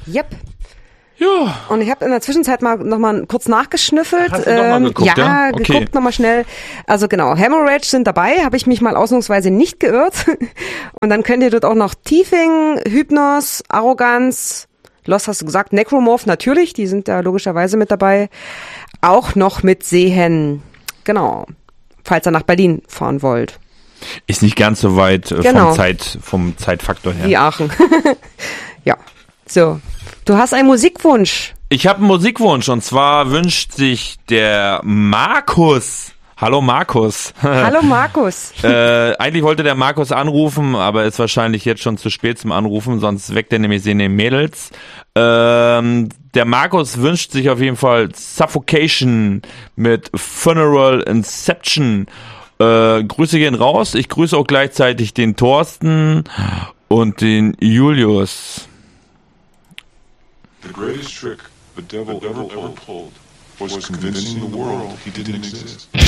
Yep. Ja. Und ich habe in der Zwischenzeit noch mal kurz nachgeschnüffelt. Hast du noch mal geguckt, ja? Okay. Geguckt nochmal schnell. Also genau, Hemorrhage sind dabei, habe ich mich mal ausnahmsweise nicht geirrt. Und dann könnt ihr dort auch noch Tiefing, Hypnos, Arroganz, Lost hast du gesagt, Necromorph natürlich, die sind da logischerweise mit dabei. Auch noch mit Sehen. Genau. Falls ihr nach Berlin fahren wollt. Ist nicht ganz so weit vom Zeitfaktor her. Wie Aachen. Ja. So. Du hast einen Musikwunsch. Ich habe einen Musikwunsch und zwar wünscht sich der Markus. Hallo Markus. Hallo Markus. Eigentlich wollte der Markus anrufen, aber ist wahrscheinlich jetzt schon zu spät zum Anrufen, sonst weckt er nämlich seine Mädels. Der Markus wünscht sich auf jeden Fall Suffocation mit Funeral Inception. Grüße gehen raus. Ich grüße auch gleichzeitig den Thorsten und den Julius. The greatest trick the devil ever pulled was convincing the world he didn't exist.